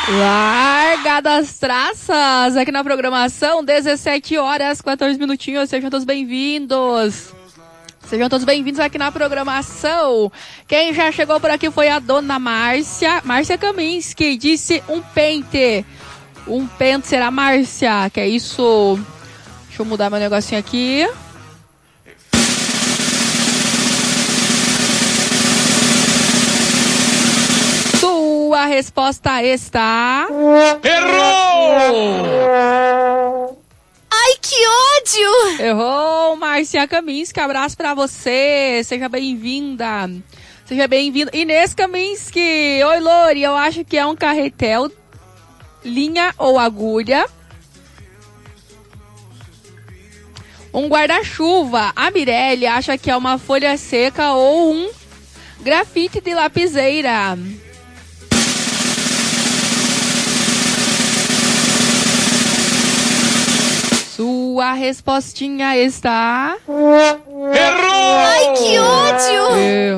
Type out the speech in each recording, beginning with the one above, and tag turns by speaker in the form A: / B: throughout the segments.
A: Larga das traças aqui na programação, 17 horas, 14 minutinhos, sejam todos bem-vindos. Sejam todos bem-vindos aqui na programação. Quem já chegou por aqui foi a dona Márcia Kaminski, disse um pente. Um pente será Márcia, que é isso? Deixa eu mudar meu negocinho aqui. Sua resposta está...
B: Errou!
C: Ai, que ódio!
A: Errou, Márcia Kaminski, abraço pra você, seja bem-vinda. Seja bem-vinda. Inês Kaminski, oi Lori, eu acho que é um carretel, linha ou agulha. Um guarda-chuva, a Mirelle acha que é uma folha seca ou um grafite de lapiseira. Sua respostinha está...
B: Errou!
C: Ai, que ódio!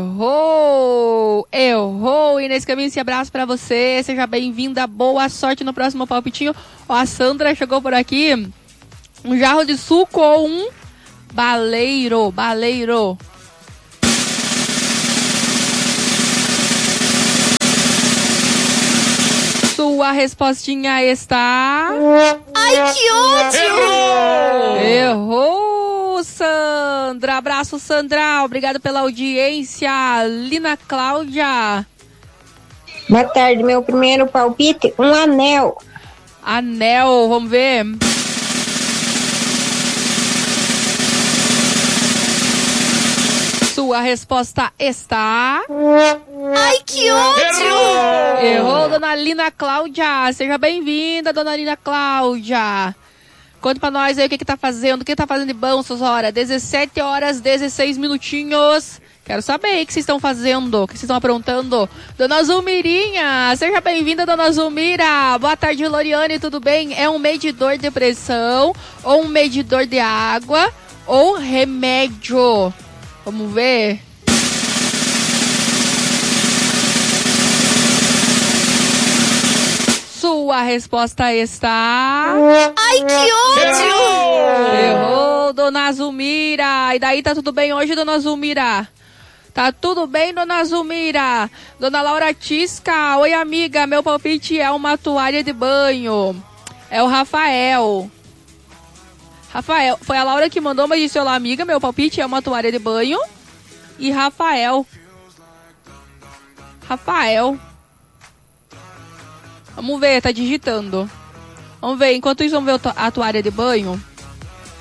A: Errou! Inês Caminho, abraço pra você. Seja bem-vinda. Boa sorte no próximo palpitinho. Ó, a Sandra chegou por aqui. Um jarro de suco ou um baleiro. Sua respostinha está...
C: Ai, que ódio!
A: Errou, Sandra. Abraço, Sandra. Obrigado pela audiência. Lina Cláudia.
D: Boa tarde, meu primeiro palpite, um anel.
A: Anel, vamos ver. Sua resposta está...
C: Ai, que ódio!
A: Errou, dona Lina Cláudia. Seja bem-vinda, dona Lina Cláudia. Conta pra nós aí o que tá fazendo. O que tá fazendo de bom, suas horas? 17 horas, 16 minutinhos. Quero saber o que vocês estão fazendo, o que vocês estão aprontando. Dona Zulmirinha, seja bem-vinda, dona Zulmira. Boa tarde, Loriane, tudo bem? É um medidor de pressão, ou um medidor de água, ou remédio? Vamos ver. Sua resposta está...
C: Ai, que ódio!
A: Errou, dona Zulmira. E daí, tá tudo bem hoje, dona Zulmira? Tá tudo bem, dona Zulmira? Dona Laura Tisca, oi amiga, meu palpite é uma toalha de banho. É o Rafael. Rafael, foi a Laura que mandou, mas disse, olá amiga, meu palpite é uma toalha de banho. E Rafael. Vamos ver, tá digitando. Vamos ver, enquanto isso, vamos ver a toalha de banho.